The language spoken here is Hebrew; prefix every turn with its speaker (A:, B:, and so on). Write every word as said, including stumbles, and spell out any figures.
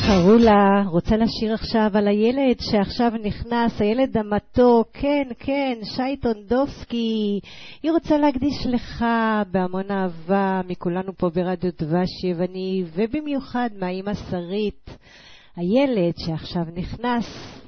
A: חרולה רוצה לשיר עכשיו על הילד שעכשיו נכנס, הילד המתוק, כן, כן, שי טונדובסקי. היא רוצה להקדיש לך בהמון אהבה מכולנו פה ברדיו דבש יווני, ובמיוחד מהאמא שרית, הילד שעכשיו נכנס.